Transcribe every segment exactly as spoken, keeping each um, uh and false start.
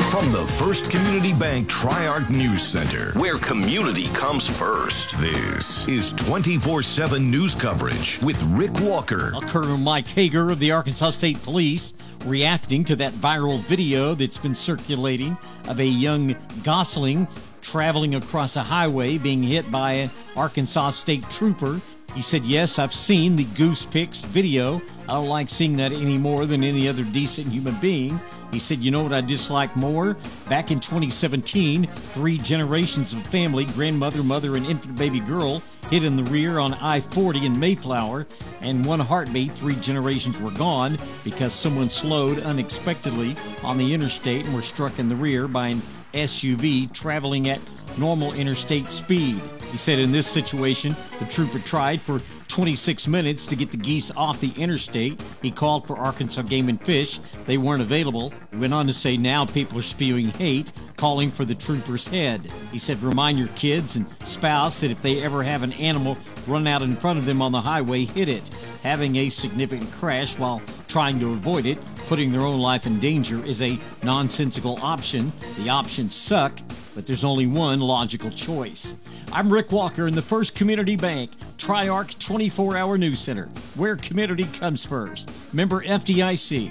From the First Community Bank Tri-Arc News Center, where community comes first, this is twenty-four seven news coverage with Rick Walker. Colonel Mike Hager of the Arkansas State Police reacting to that viral video that's been circulating of a young gosling traveling across a highway being hit by an Arkansas State trooper. He said, yes, I've seen the Goose Pics video. I don't like seeing that any more than any other decent human being. He said, you know what I dislike more? Back in twenty seventeen, three generations of family, grandmother, mother, and infant baby girl, hit in the rear on I forty in Mayflower, and one heartbeat, three generations were gone because someone slowed unexpectedly on the interstate and were struck in the rear by an S U V traveling at normal interstate speed. He said in this situation, the trooper tried for twenty-six minutes to get the geese off the interstate. He called for Arkansas Game and Fish. They weren't available. He went on to say now people are spewing hate, calling for the trooper's head. He said remind your kids and spouse that if they ever have an animal run out in front of them on the highway, hit it. Having a significant crash while trying to avoid it, putting their own life in danger, is a nonsensical option. The options suck, but there's only one logical choice. I'm Rick Walker in the First Community Bank Tri-Arc twenty-four hour News Center, where community comes first. Member F D I C.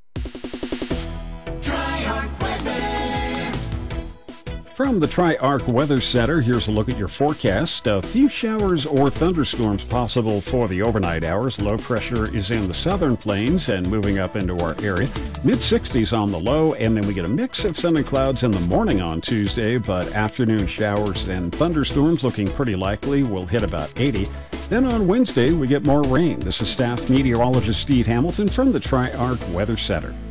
Tri-Arc Weather. From the Tri-Arc Weather Center, here's a look at your forecast. A few showers or thunderstorms possible for the overnight hours. Low pressure is in the southern plains and moving up into our area. mid sixties on the low, and then we get a mix of sun and clouds in the morning on Tuesday, but afternoon showers and thunderstorms looking pretty likely. Will hit about eighty. Then on Wednesday, we get more rain. This is staff meteorologist Steve Hamilton from the Tri-Arc Weather Center.